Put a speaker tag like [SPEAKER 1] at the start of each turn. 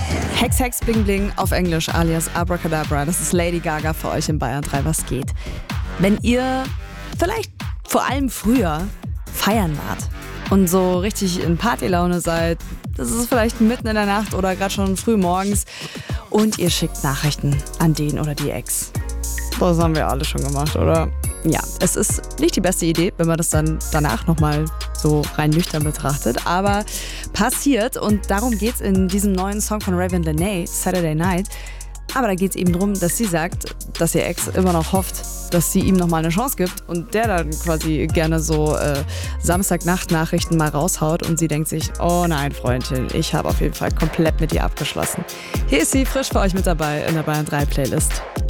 [SPEAKER 1] Hex Hex Bling Bling auf Englisch alias Abracadabra. Das ist Lady Gaga für euch in Bayern 3. Was geht? Wenn ihr vielleicht vor allem früher feiern wart und so richtig in Partylaune seid, das ist vielleicht mitten in der Nacht oder gerade schon früh morgens und ihr schickt Nachrichten an den oder die Ex. Das haben wir alle schon gemacht, oder? Ja, es ist nicht die beste Idee, wenn man das dann danach nochmal so rein nüchtern betrachtet, aber passiert und darum geht's in diesem neuen Song von Raven Lenae, Saturday Night. Aber da geht's eben darum, dass sie sagt, dass ihr Ex immer noch hofft, dass sie ihm nochmal eine Chance gibt und der dann quasi gerne so Samstagnacht-Nachrichten mal raushaut und sie denkt sich, oh nein, Freundin, ich habe auf jeden Fall komplett mit ihr abgeschlossen. Hier ist sie frisch für euch mit dabei in der Bayern 3 Playlist.